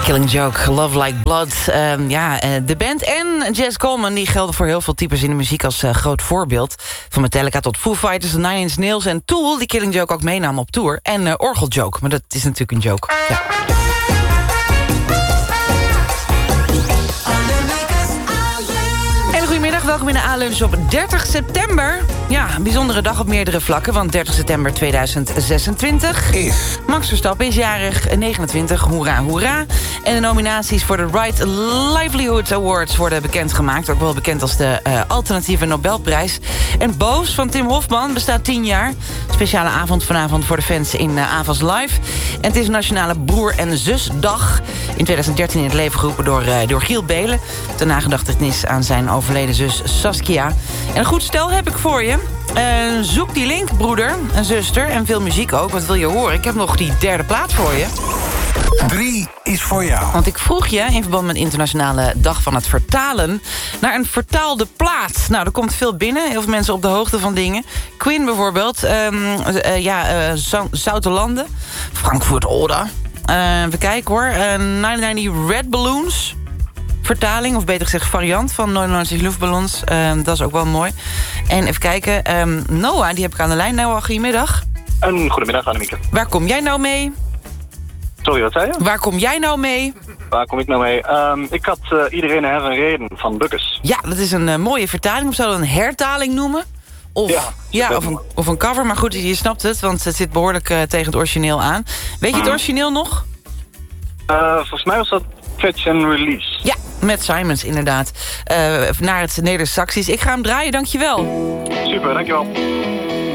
Killing Joke, Love Like Blood. De band en Jess Coleman die gelden voor heel veel types in de muziek als groot voorbeeld. Van Metallica tot Foo Fighters, The Nine Inch Nails en Tool... die Killing Joke ook meenamen op tour. En Orgeljoke, maar dat is natuurlijk een joke. Ja. Goedemiddag, welkom in de A-lunch op 30 september. Ja, een bijzondere dag op meerdere vlakken, want 30 september 2026... Max Verstappen is jarig, 29, hoera, hoera. En de nominaties voor de Right Livelihood Awards worden bekendgemaakt. Ook wel bekend als de alternatieve Nobelprijs. En Boos van Tim Hofman bestaat 10 jaar. Speciale avond vanavond voor de fans in Avas Live. En het is Nationale Broer- en Zusdag. In 2013 in het leven geroepen door Giel Belen. Ter nagedachtenis aan zijn overleden zus Saskia. En een goed stel heb ik voor je. Zoek die link, broeder en zuster. En veel muziek ook, wat wil je horen? Ik heb nog die derde plaat voor je. 3 is voor jou. Want ik vroeg je, in verband met de Internationale Dag van het Vertalen... naar een vertaalde plaat. Nou, er komt veel binnen. Heel veel mensen op de hoogte van dingen. Queen bijvoorbeeld. Zoutelanden. Frankfurt Oder. Even kijken hoor. 99 Red Balloons. Vertaling, of beter gezegd variant van 99 Luftballons. Dat is ook wel mooi. En even kijken. Noah, die heb ik aan de lijn. Noah, goedemiddag. Goedemiddag, Annemieke. Waar kom jij nou mee? Sorry, wat zei je? Waar kom jij nou mee? Waar kom ik nou mee? Ik had Iedereen heeft een reden van Bukkes. Ja, dat is een mooie vertaling. Of zou dat een hertaling noemen? Of een cover, maar goed, je snapt het. Want het zit behoorlijk tegen het origineel aan. Weet je het origineel nog? Volgens mij was dat Catch and Release. Ja, Matt Simons inderdaad. Naar het Neder-Saxisch. Ik ga hem draaien, dankjewel. Super, dankjewel.